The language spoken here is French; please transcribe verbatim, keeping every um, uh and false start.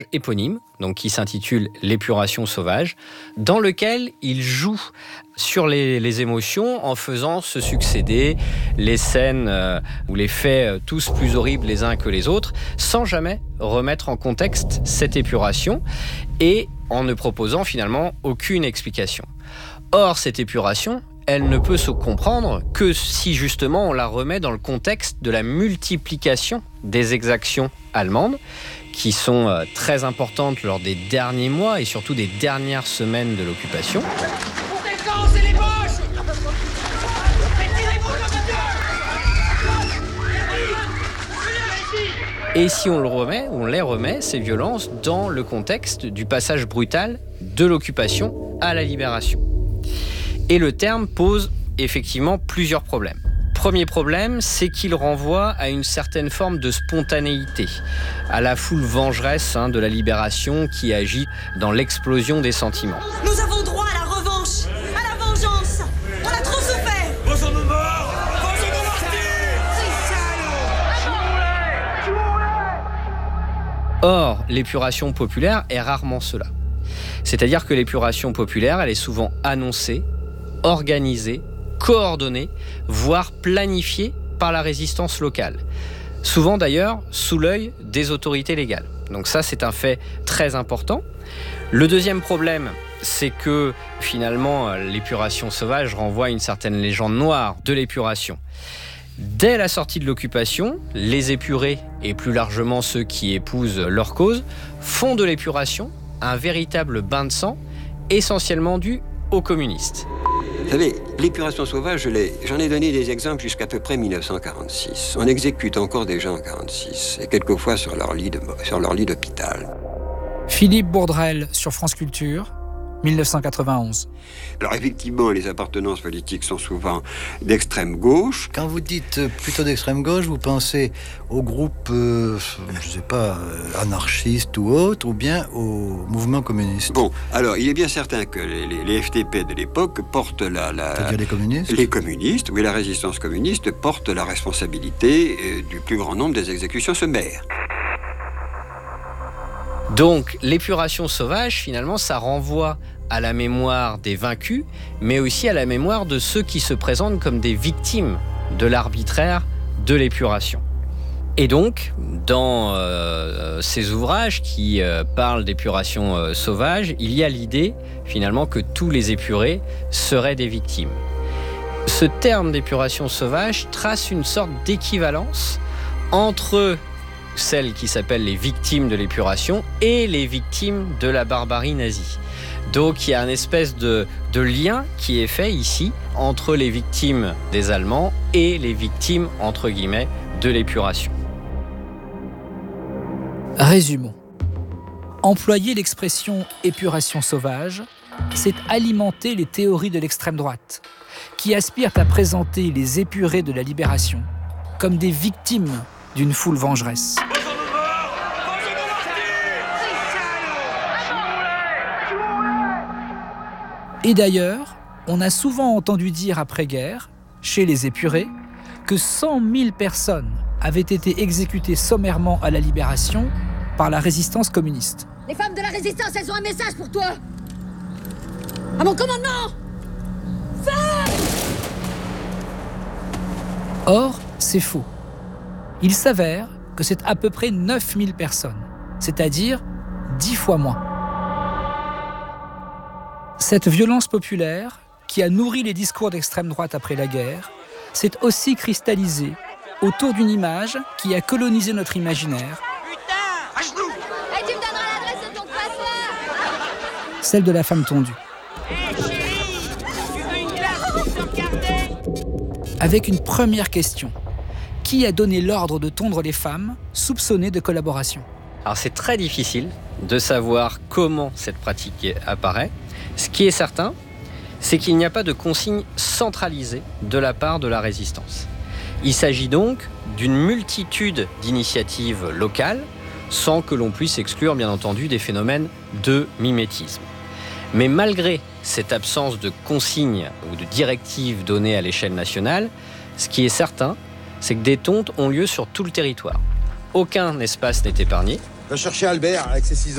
éponyme, donc qui s'intitule L'épuration sauvage, dans lequel il joue sur les, les émotions en faisant se succéder les scènes euh, ou les faits euh, tous plus horribles les uns que les autres, sans jamais remettre en contexte cette épuration et en ne proposant finalement aucune explication. Or, cette épuration, elle ne peut se comprendre que si justement on la remet dans le contexte de la multiplication des exactions allemandes, qui sont euh, très importantes lors des derniers mois et surtout des dernières semaines de l'occupation. Les poches. Et si on le remet, on les remet, ces violences, dans le contexte du passage brutal de l'occupation à la libération. Et le terme pose effectivement plusieurs problèmes. Premier problème, c'est qu'il renvoie à une certaine forme de spontanéité, à la foule vengeresse hein, de la libération qui agit dans l'explosion des sentiments. Nous avons droit à la revanche, à la vengeance. On a trop souffert. Vengeons-nous morts. Vengeons-nous martyrs. Or, l'épuration populaire est rarement cela. C'est-à-dire que l'épuration populaire, elle est souvent annoncée, organisée, coordonnée, voire planifiée par la résistance locale. Souvent d'ailleurs sous l'œil des autorités légales. Donc ça, c'est un fait très important. Le deuxième problème, c'est que finalement, l'épuration sauvage renvoie à une certaine légende noire de l'épuration. Dès la sortie de l'occupation, les épurés, et plus largement ceux qui épousent leur cause, font de l'épuration un véritable bain de sang, essentiellement dû aux communistes. Vous savez, l'épuration sauvage, je l'ai, j'en ai donné des exemples jusqu'à peu près mille neuf cent quarante-six. On exécute encore des gens en quarante-six, et quelquefois sur leur lit de, sur leur lit d'hôpital. Philippe Bourdrel sur France Culture, mille neuf cent quatre-vingt-onze. Alors effectivement, les appartenances politiques sont souvent d'extrême gauche. Quand vous dites plutôt d'extrême gauche, vous pensez au groupe, euh, je ne sais pas, anarchiste ou autre, ou bien au mouvement communiste? Bon, alors il est bien certain que les, les, les F T P de l'époque portent la... la C'est-à-dire les communistes? Les communistes, oui, la résistance communiste porte la responsabilité euh, du plus grand nombre des exécutions sommaires. Donc, l'épuration sauvage, finalement, ça renvoie à la mémoire des vaincus, mais aussi à la mémoire de ceux qui se présentent comme des victimes de l'arbitraire de l'épuration. Et donc, dans euh, ces ouvrages qui euh, parlent d'épuration euh, sauvage, il y a l'idée, finalement, que tous les épurés seraient des victimes. Ce terme d'épuration sauvage trace une sorte d'équivalence entre celles qui s'appellent les victimes de l'épuration et les victimes de la barbarie nazie. Donc il y a une espèce de, de lien qui est fait ici entre les victimes des Allemands et les victimes, entre guillemets, de l'épuration. Résumons. Employer l'expression « épuration sauvage », c'est alimenter les théories de l'extrême droite, qui aspirent à présenter les épurés de la libération comme des victimes d'une foule vengeresse. Et d'ailleurs, on a souvent entendu dire après-guerre, chez les épurés, que cent mille personnes avaient été exécutées sommairement à la libération par la résistance communiste. Les femmes de la résistance, elles ont un message pour toi. À mon commandement. Femme ! Or, c'est faux. Il s'avère que c'est à peu près neuf mille personnes, c'est-à-dire dix fois moins. Cette violence populaire, qui a nourri les discours d'extrême droite après la guerre, s'est aussi cristallisée autour d'une image qui a colonisé notre imaginaire. Putain, à genoux. Et tu me donneras l'adresse de ton coiffeur. Celle de la femme tondue. Hé, hey, chérie, tu veux une glace pour te regarder? Avec une première question. Qui a donné l'ordre de tondre les femmes soupçonnées de collaboration? Alors c'est très difficile de savoir comment cette pratique apparaît. Ce qui est certain, c'est qu'il n'y a pas de consigne centralisée de la part de la résistance. Il s'agit donc d'une multitude d'initiatives locales, sans que l'on puisse exclure bien entendu des phénomènes de mimétisme. Mais malgré cette absence de consignes ou de directives données à l'échelle nationale, ce qui est certain, c'est que des tontes ont lieu sur tout le territoire. Aucun espace n'est épargné. Va chercher Albert avec ses ciseaux.